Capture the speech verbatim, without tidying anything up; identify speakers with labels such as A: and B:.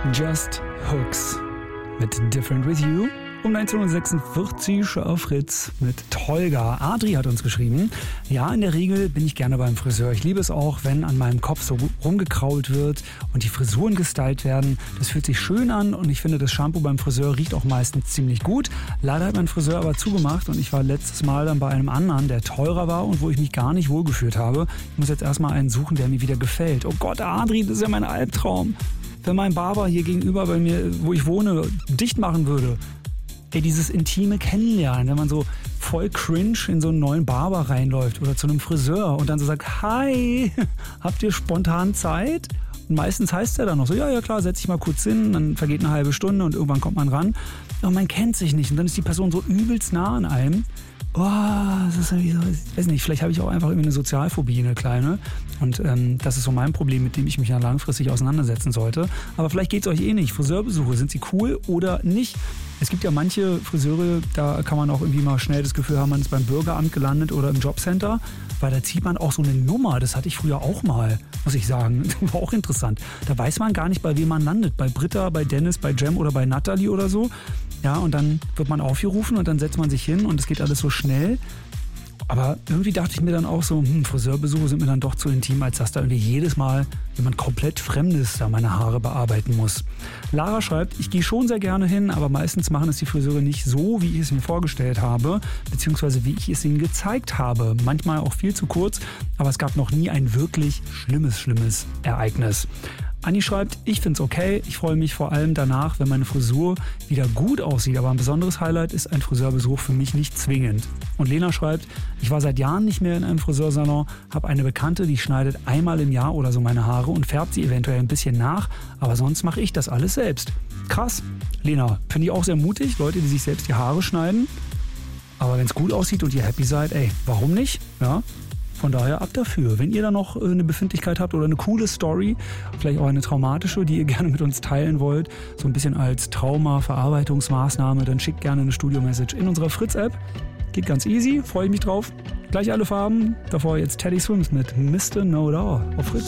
A: Just Hooks mit Different With You. Um neunzehn Uhr sechsundvierzig auf Fritz mit Tolga. Adri hat uns geschrieben, ja, in der Regel bin ich gerne beim Friseur. Ich liebe es auch, wenn an meinem Kopf so rumgekrault wird und die Frisuren gestylt werden. Das fühlt sich schön an und ich finde, das Shampoo beim Friseur riecht auch meistens ziemlich gut. Leider hat mein Friseur aber zugemacht und ich war letztes Mal dann bei einem anderen, der teurer war und wo ich mich gar nicht wohlgefühlt habe. Ich muss jetzt erstmal einen suchen, der mir wieder gefällt. Oh Gott, Adri, das ist ja mein Albtraum. Wenn mein Barber hier gegenüber bei mir, wo ich wohne, dicht machen würde. Ey, dieses intime Kennenlernen, wenn man so voll cringe in so einen neuen Barber reinläuft oder zu einem Friseur und dann so sagt, hi, habt ihr spontan Zeit? Und meistens heißt er dann noch so, ja, ja klar, setz dich mal kurz hin, dann vergeht eine halbe Stunde und irgendwann kommt man ran. Und man kennt sich nicht und dann ist die Person so übelst nah an einem. Oh, das ist irgendwie so, ich weiß nicht, vielleicht habe ich auch einfach irgendwie eine Sozialphobie, eine kleine. Und ähm, das ist so mein Problem, mit dem ich mich ja langfristig auseinandersetzen sollte. Aber vielleicht geht es euch eh nicht. Friseurbesuche, sind sie cool oder nicht? Es gibt ja manche Friseure, da kann man auch irgendwie mal schnell das Gefühl haben, man ist beim Bürgeramt gelandet oder im Jobcenter, weil da zieht man auch so eine Nummer. Das hatte ich früher auch mal, muss ich sagen. Das war auch interessant. Da weiß man gar nicht, bei wem man landet. Bei Britta, bei Dennis, bei Jem oder bei Natalie oder so. Ja, und dann wird man aufgerufen und dann setzt man sich hin und es geht alles so schnell. Aber irgendwie dachte ich mir dann auch so, hm, Friseurbesuche sind mir dann doch zu intim, als dass da irgendwie jedes Mal jemand komplett Fremdes da meine Haare bearbeiten muss. Lara schreibt, ich gehe schon sehr gerne hin, aber meistens machen es die Friseure nicht so, wie ich es mir vorgestellt habe, beziehungsweise wie ich es ihnen gezeigt habe. Manchmal auch viel zu kurz, aber es gab noch nie ein wirklich schlimmes, schlimmes Ereignis. Anni schreibt, ich find's okay, ich freue mich vor allem danach, wenn meine Frisur wieder gut aussieht, aber ein besonderes Highlight ist ein Friseurbesuch für mich nicht zwingend. Und Lena schreibt, ich war seit Jahren nicht mehr in einem Friseursalon, habe eine Bekannte, die schneidet einmal im Jahr oder so meine Haare und färbt sie eventuell ein bisschen nach, aber sonst mache ich das alles selbst. Krass, Lena, finde ich auch sehr mutig, Leute, die sich selbst die Haare schneiden, aber wenn es gut aussieht und ihr happy seid, ey, warum nicht? Ja. Von daher ab dafür. Wenn ihr da noch eine Befindlichkeit habt oder eine coole Story, vielleicht auch eine traumatische, die ihr gerne mit uns teilen wollt, so ein bisschen als Trauma-Verarbeitungsmaßnahme, dann schickt gerne eine Studio-Message in unserer Fritz-App. Geht ganz easy, freue ich mich drauf. Gleich alle Farben. Davor jetzt Teddy Swims mit Mister Know It All auf Fritz.